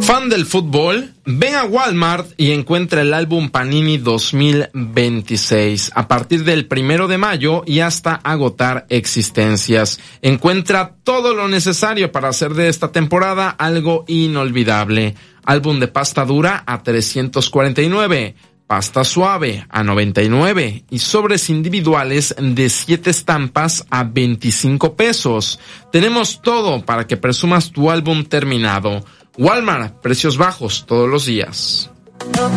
Fan del fútbol, ven a Walmart y encuentra el álbum Panini 2026 a partir del 1 de mayo y hasta agotar existencias. Encuentra todo lo necesario para hacer de esta temporada algo inolvidable. Álbum de pasta dura a $349, pasta suave a $99 y sobres individuales de 7 estampas a $25. Tenemos todo para que presumas tu álbum terminado. Walmart, precios bajos todos los días.